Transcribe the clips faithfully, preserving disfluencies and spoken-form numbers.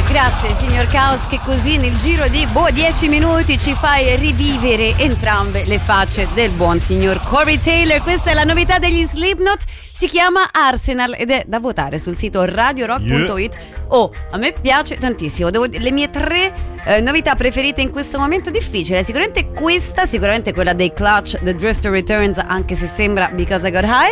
Grazie signor Caos, che così nel giro di boh dieci minuti ci fai rivivere entrambe le facce del buon signor Corey Taylor. Questa è la novità degli Slipknot, si chiama Arsenal ed è da votare sul sito radio rock punto it. Yeah. Oh, a me piace tantissimo. Devo, le mie tre eh, novità preferite in questo momento difficile, sicuramente questa, sicuramente quella dei Clutch, The Drifter Returns, anche se sembra Because I Got High,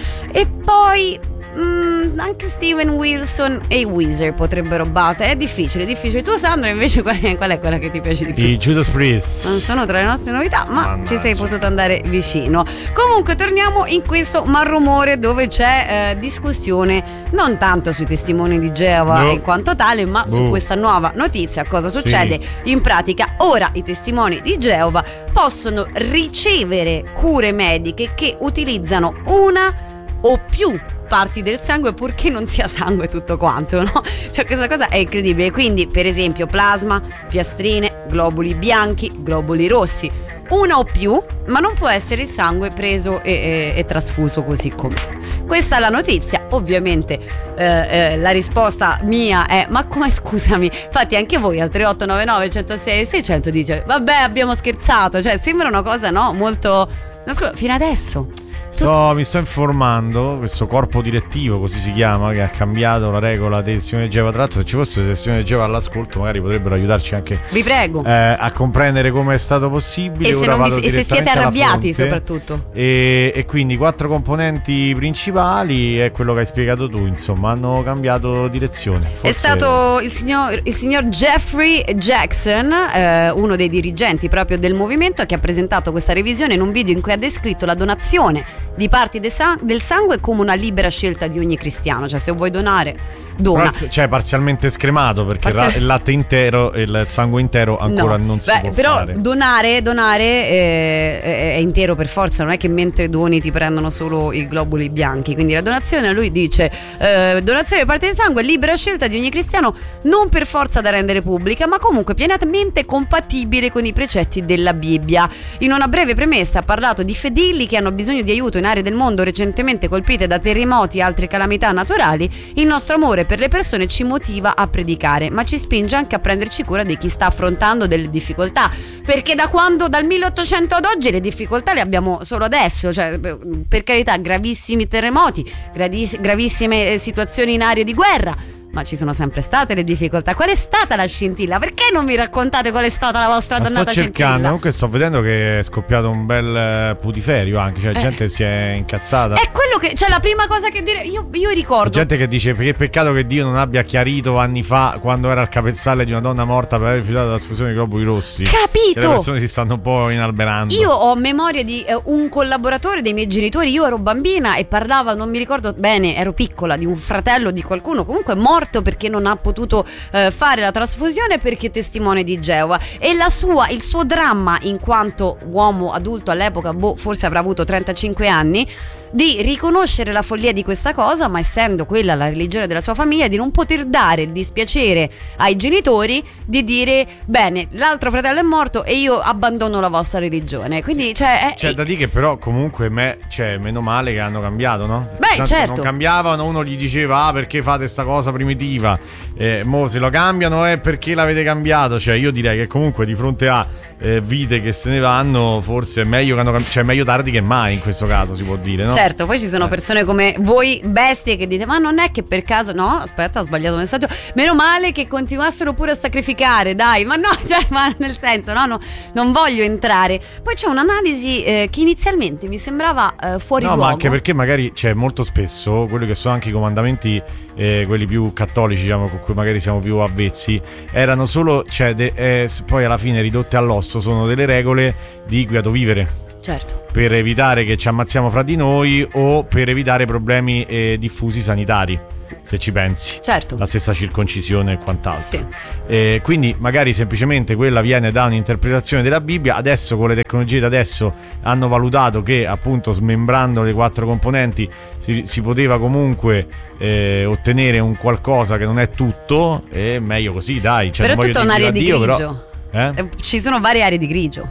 e poi Mm, anche Steven Wilson e i Weezer potrebbero battere. È difficile, difficile. Tu Sandro invece qual è, qual è quella che ti piace di più? I Judas Priest. Non sono tra le nostre novità, ma Mannaggia. Ci sei potuto andare vicino. Comunque torniamo in questo malrumore dove c'è eh, discussione non tanto sui testimoni di Geova no. in quanto tale, ma Buh. su questa nuova notizia. Cosa succede? Sì. In pratica ora i testimoni di Geova possono ricevere cure mediche che utilizzano una o più parti del sangue, purché non sia sangue tutto quanto, no? Cioè questa cosa è incredibile. Quindi per esempio plasma, piastrine, globuli bianchi, globuli rossi, una o più, ma non può essere il sangue preso e, e, e trasfuso così com'è. Questa è la notizia. Ovviamente eh, eh, la risposta mia è: ma come, scusami? Infatti anche voi al tre otto nove nove uno zero sei sei zero zero dice vabbè, abbiamo scherzato. Cioè sembra una cosa, no, molto, no, scusa, fino adesso So, mi sto informando, questo corpo direttivo, così si chiama, che ha cambiato la regola dei testimoni di Geova. Tra l'altro, se ci fossero dei testimoni di Geova all'ascolto, magari potrebbero aiutarci anche, vi prego, eh, a comprendere come è stato possibile. E se, Ora non vado vi, e se siete arrabbiati soprattutto. E, e quindi quattro componenti principali è quello che hai spiegato tu, insomma, hanno cambiato direzione. Forse... È stato il signor, il signor Jeffrey Jackson, eh, uno dei dirigenti proprio del movimento, che ha presentato questa revisione in un video in cui ha descritto la donazione di parti de san- del sangue come una libera scelta di ogni cristiano. Cioè se vuoi donare, dona. Parzi- cioè parzialmente scremato, perché Parzial- il latte intero e il sangue intero ancora no. non si Beh, può però fare. donare donare eh, è intero per forza, non è che mentre doni ti prendono solo i globuli bianchi. Quindi la donazione, lui dice eh, donazione di parti del sangue, libera scelta di ogni cristiano, non per forza da rendere pubblica, ma comunque pienamente compatibile con i precetti della Bibbia. In una breve premessa ha parlato di fedeli che hanno bisogno di aiuto in aree del mondo recentemente colpite da terremoti e altre calamità naturali. Il nostro amore per le persone ci motiva a predicare, ma ci spinge anche a prenderci cura di chi sta affrontando delle difficoltà, perché da quando, dal milleottocento ad oggi, le difficoltà le abbiamo solo adesso. Cioè, per carità, gravissimi terremoti, graviss- gravissime situazioni in aree di guerra, ma ci sono sempre state le difficoltà. Qual è stata la scintilla? Perché non mi raccontate qual è stata la vostra Ma dannata sto cercando, scintilla? comunque sto vedendo che è scoppiato un bel putiferio anche, cioè la eh. gente si è incazzata. È quello che, cioè la prima cosa che dire, io, io ricordo gente che dice che peccato che Dio non abbia chiarito anni fa, quando era al capezzale di una donna morta, per aver rifiutato la trasfusione di globuli rossi. Capito? Che le persone si stanno un po' inalberando. Io ho memoria di eh, un collaboratore dei miei genitori, io ero bambina e parlava, non mi ricordo bene, ero piccola, di un fratello di qualcuno comunque morto perché non ha potuto eh, fare la trasfusione perché è testimone di Geova, e la sua, il suo dramma in quanto uomo adulto all'epoca, boh, forse avrà avuto trentacinque anni, di riconoscere la follia di questa cosa, ma essendo quella la religione della sua famiglia, di non poter dare il dispiacere ai genitori di dire bene, l'altro fratello è morto e io abbandono la vostra religione. Quindi sì. cioè, è, c'è è... da dire che però comunque me, cioè, meno male che hanno cambiato, no? Beh, Tanto certo. non cambiavano, uno gli diceva ah perché fate sta cosa primitiva, eh, mo se lo cambiano è perché l'avete cambiato. Cioè io direi che comunque di fronte a eh, vite che se ne vanno, forse è meglio che hanno cam- cioè meglio tardi che mai in questo caso, si può dire, no? Certo, poi ci sono persone come voi bestie che dite ma non è che per caso, no, aspetta, ho sbagliato messaggio, meno male che continuassero pure a sacrificare, dai, ma no, cioè, ma nel senso, no, no, non voglio entrare. Poi c'è un'analisi eh, che inizialmente mi sembrava eh, fuori no, luogo. Ma anche perché magari c'è cioè, molto spesso quelli che sono anche i comandamenti, eh, quelli più cattolici, diciamo, con cui magari siamo più avvezzi, erano solo, cioè, de- eh, poi alla fine ridotte all'osso, sono delle regole di quieto vivere. Certo. Per evitare che ci ammazziamo fra di noi o per evitare problemi eh, diffusi sanitari, se ci pensi. Certo. La stessa circoncisione e quant'altro. Sì. Eh, quindi magari semplicemente quella viene da un'interpretazione della Bibbia. Adesso con le tecnologie di adesso hanno valutato che appunto smembrando le quattro componenti si, si poteva comunque eh, ottenere un qualcosa che non è tutto, e meglio così, dai. Cioè, però è tutta un'area di Dio, grigio. però, eh? Ci sono varie aree di grigio.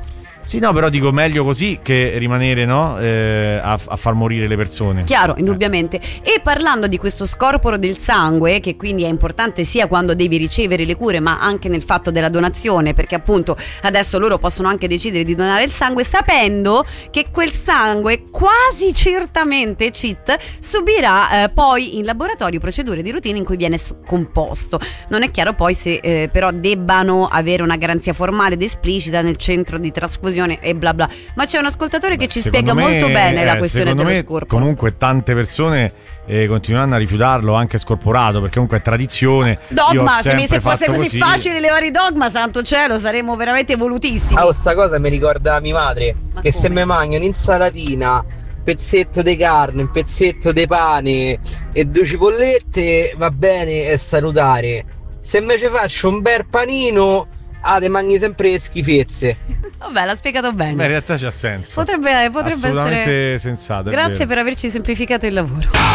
Sì, no, però dico meglio così che rimanere, no, eh, a, a far morire le persone. Chiaro, indubbiamente. E parlando di questo scorporo del sangue, che quindi è importante sia quando devi ricevere le cure, ma anche nel fatto della donazione, perché appunto adesso loro possono anche decidere di donare il sangue sapendo che quel sangue quasi certamente, cheat, subirà eh, poi in laboratorio procedure di routine in cui viene scomposto. Non è chiaro poi se eh, però debbano avere una garanzia formale ed esplicita nel centro di trasfusione e bla bla, ma c'è un ascoltatore Beh, che ci spiega me, molto bene eh, la questione dello me, scorporo. Comunque tante persone eh, continueranno a rifiutarlo anche scorporato, perché comunque è tradizione. Dogma, se, mi, se fosse così, così facile levare i dogma, santo cielo, saremmo veramente evolutissimi. Ah, questa cosa mi ricorda mia madre, ma che come? Se mi mangio un'insalatina, un pezzetto di carne, un pezzetto di pane e due cipollette, va bene, è salutare. Se invece faccio un bel panino, ah, te mangi sempre le schifezze. Vabbè, l'ha spiegato bene. Beh, in realtà c'ha senso. Potrebbe, potrebbe assolutamente essere sensato. Grazie per averci semplificato il lavoro.